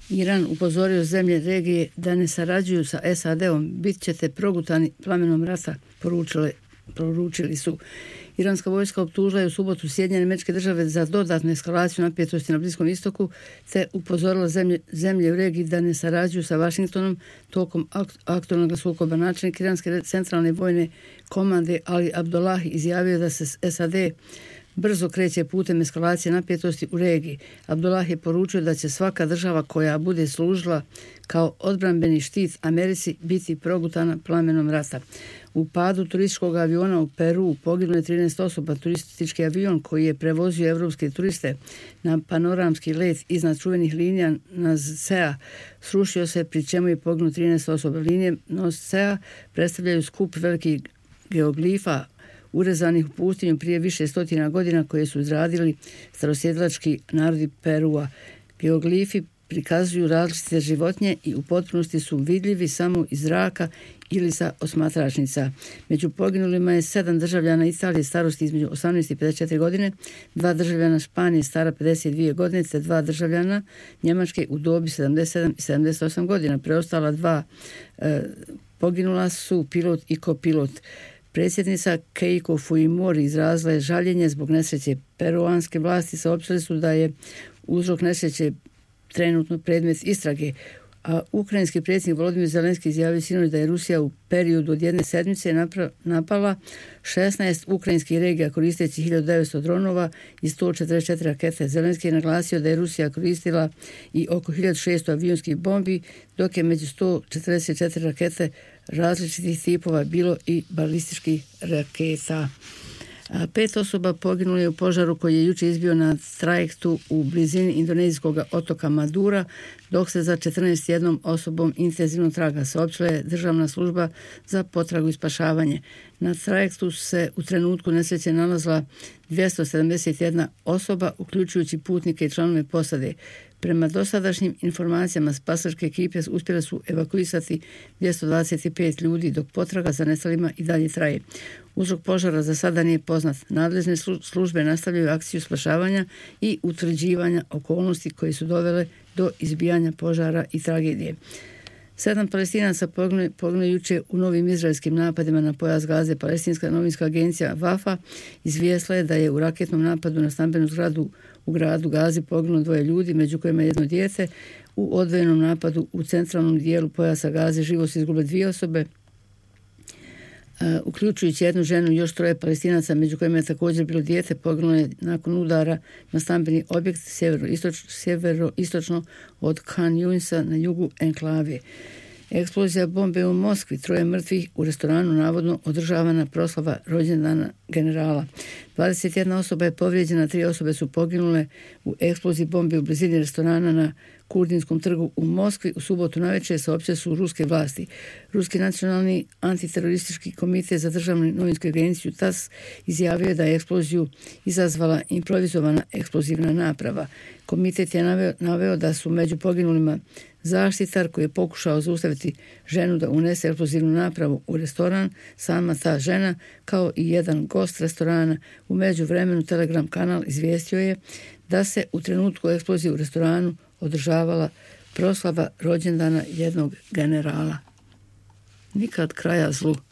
Iran upozorio zemlje regije da ne sarađuju sa SAD-om, bit ćete progutani plamenom rata, poručili su. Iranska vojska optužila je u subotu Sjedinjene Američke Države za dodatnu eskalaciju napetosti na Bliskom istoku te upozorila zemlje u regiji da ne sarađuju sa Vašingtonom tokom aktualnog sukoba. Načelnik Iranske centralne vojne komande Ali Abdullahi izjavio da se SAD brzo kreće putem eskalacije napetosti u regiji. Abdullah je poručio da će svaka država koja bude služila kao odbrambeni štit Americi biti progutana plamenom rata. U padu turističkog aviona u Peru poginulo je 13 osoba. Turistički avion koji je prevozio evropske turiste na panoramski let iznad čuvenih linija Noscea srušio se, pri čemu je poginulo 13 osoba. Linije Noscea predstavljaju skup velikih geoglifa urezanih u pustinju prije više stotina godina koje su izradili starosjedilački narodi Perua. Geoglifi prikazuju različite životinje i u potpunosti su vidljivi samo iz zraka ili sa osmatračnica. Među poginulima je 7 državljana Italije starosti između 18 i 54 godine, 2 državljana Španije stara 52 godine, te 2 državljana Njemačke u dobi 77 i 78 godina. Preostala 2 poginula su pilot i kopilot. Predsjednica Keiko Fujimori izrazila je žaljenje zbog nesreće. Peruanske vlasti saopćile su da je uzrok nesreće trenutno predmet istrage, a ukrajinski predsjednik Volodymyr Zelenski izjavio sinoć da je Rusija u periodu od jedne sedmice napala 16 ukrajinskih regija koristeći 1900 dronova i 144 rakete. Zelenski je naglasio da je Rusija koristila i oko 1600 avionskih bombi, dok je među 144 rakete različitih tipova bilo i balističkih raketa. 5 osoba poginulo je u požaru koji je jučer izbio na trajektu u blizini indonezijskog otoka Madura, dok se za 41 osobom intenzivno traga, saopćila je Državna služba za potragu i spašavanje. Na trajektu se u trenutku nesreće nalazila 271 osoba, uključujući putnike i članove posade. Prema dosadašnjim informacijama spasilačke ekipe uspjele su evakuisati 225 ljudi, dok potraga za nestalima i dalje traje. Uzrok požara za sada nije poznat. Nadležne službe nastavljaju akciju spašavanja i utvrđivanja okolnosti koje su dovele do izbijanja požara i tragedije. 7 Palestinaca poginulo jučer u novim izraelskim napadima na pojas Gaze. Palestinska novinska agencija Wafa izvijestila je da je u raketnom napadu na stambenu zgradu u gradu Gazi poginulo 2 ljudi, među kojima je jedno dijete. U odvojenom napadu u centralnom dijelu pojasa Gaze život su izgubile 2 osobe, uključujući jednu ženu i još 3 Palestinaca, među kojima je također bilo dijete. Poginulo je nakon udara na stambeni objekt sjeveroistočno od Khan Yunisa na jugu enklave. Eksplozija bombe u Moskvi, 3 mrtvih, u restoranu navodno održavana proslava rođendana generala. 21 osoba je povrijeđena, 3 osobe su poginule u eksploziji bombe u blizini restorana na Kurdinskom trgu u Moskvi u subotu navečer, saopćile su ruske vlasti. Ruski nacionalni antiteroristički komitet za državnu novinsku agenciju TASS izjavio je da je eksploziju izazvala improvizovana eksplozivna naprava. Komitet je naveo da su među poginulima zaštitar koji je pokušao zaustaviti ženu da unese eksplozivnu napravu u restoran, sama ta žena, kao i jedan gost restorana. U međuvremenu Telegram kanal izvijestio je da se u trenutku eksplozije u restoranu održavala proslava rođendana jednog generala. Nikad kraja zlu.